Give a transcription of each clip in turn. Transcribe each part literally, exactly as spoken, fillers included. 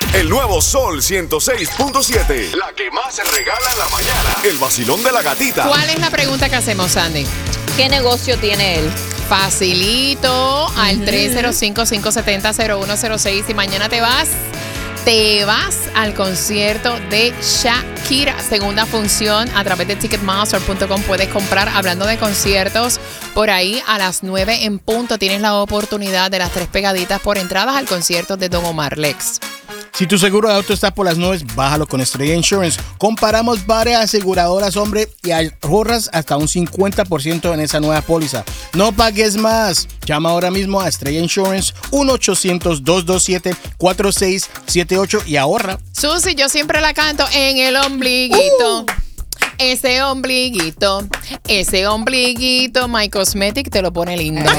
El nuevo Sol ciento seis punto siete. La que más se regala en la mañana. El vacilón de la gatita. ¿Cuál es la pregunta que hacemos, Sandy? ¿Qué negocio tiene él? Facilito al uh-huh. tres cero cinco, cinco siete cero, cero uno cero seis y mañana te vas, te vas al concierto de Shakira, segunda función a través de ticketmaster punto com. Puedes comprar, hablando de conciertos, por ahí a las nueve en punto tienes la oportunidad de las tres pegaditas por entradas al concierto de Don Omar Lex. Si tu seguro de auto está por las nubes, bájalo con Estrella Insurance. Comparamos varias aseguradoras, hombre, y ahorras hasta un cincuenta por ciento en esa nueva póliza. No pagues más. Llama ahora mismo a Estrella Insurance uno ochocientos, dos dos siete, cuatro seis siete ocho y ahorra. Susi, yo siempre la canto en el ombliguito. Uh. Ese ombliguito, ese ombliguito, My Cosmetic te lo pone lindo.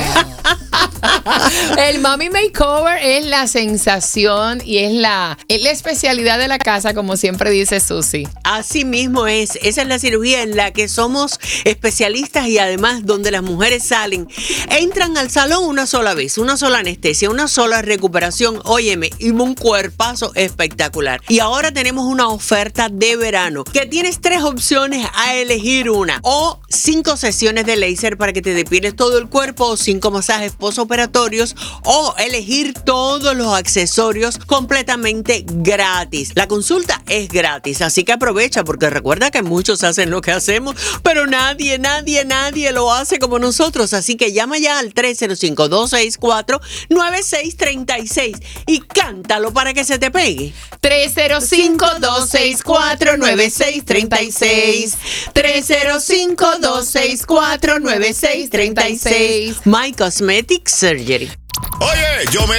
El Mommy Makeover es la sensación y es la, es la especialidad de la casa, como siempre dice Susi. Así mismo es. Esa es la cirugía en la que somos especialistas y además donde las mujeres salen, entran al salón una sola vez, una sola anestesia, una sola recuperación. Óyeme, y un cuerpazo espectacular. Y ahora tenemos una oferta de verano que tienes tres opciones a elegir una, o cinco sesiones de láser para que te depiles todo el cuerpo, o cinco masajes postoperatorios, o elegir todos los accesorios completamente gratis. La consulta es gratis, así que aprovecha, porque recuerda que muchos hacen lo que hacemos, pero nadie, nadie, nadie lo hace como nosotros. Así que llama ya al tres cero cinco, dos seis cuatro, nueve seis tres seis y cántalo para que se te pegue. tres cero cinco, dos seis cuatro, nueve seis tres seis. tres cero cinco, dos seis cuatro, nueve seis tres seis. My Cosmetic Surgery. Oye, yo me